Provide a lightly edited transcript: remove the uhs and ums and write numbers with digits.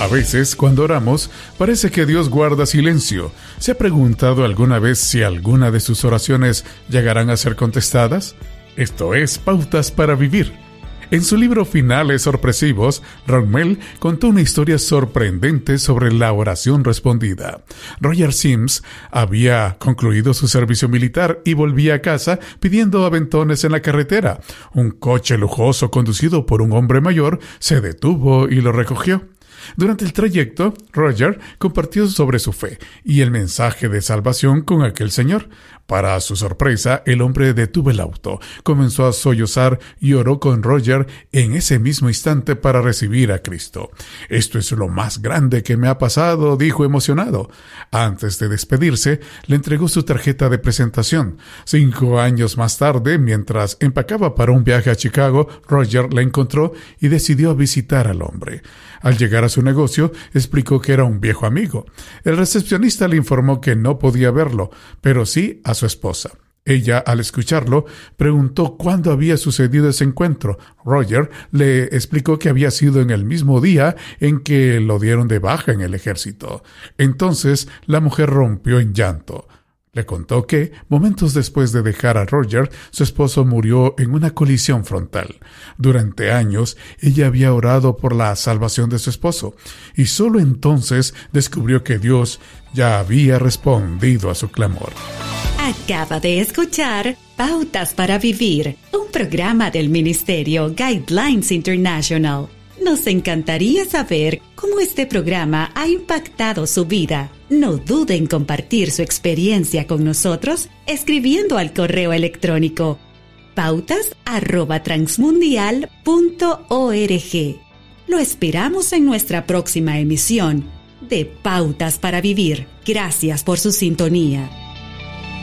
veces, cuando oramos, parece que Dios guarda silencio. ¿Se ha preguntado alguna vez si alguna de sus oraciones llegarán a ser contestadas? Esto es Pautas para Vivir. En su libro Finales Sorpresivos, Rommel contó una historia sorprendente sobre la oración respondida. Roger Sims había concluido su servicio militar y volvía a casa pidiendo aventones en la carretera. Un coche lujoso conducido por un hombre mayor se detuvo y lo recogió. Durante el trayecto, Roger compartió sobre su fe y el mensaje de salvación con aquel señor. Para su sorpresa, el hombre detuvo el auto, comenzó a sollozar y oró con Roger en ese mismo instante para recibir a Cristo. «Esto es lo más grande que me ha pasado», dijo emocionado. Antes de despedirse, le entregó su tarjeta de presentación. 5 años más tarde, mientras empacaba para un viaje a Chicago, Roger la encontró y decidió visitar al hombre. Al llegar a su negocio, explicó que era un viejo amigo. El recepcionista le informó que no podía verlo, pero sí a su esposa. Ella, al escucharlo, preguntó cuándo había sucedido ese encuentro. Roger le explicó que había sido en el mismo día en que lo dieron de baja en el ejército. Entonces, la mujer rompió en llanto. Le contó que, momentos después de dejar a Roger, su esposo murió en una colisión frontal. Durante años, ella había orado por la salvación de su esposo, y solo entonces descubrió que Dios ya había respondido a su clamor. Acaba de escuchar Pautas para Vivir, un programa del Ministerio Guidelines International. Nos encantaría saber cómo este programa ha impactado su vida. No duden en compartir su experiencia con nosotros escribiendo al correo electrónico pautas@transmundial.org. Lo esperamos en nuestra próxima emisión de Pautas para Vivir. Gracias por su sintonía.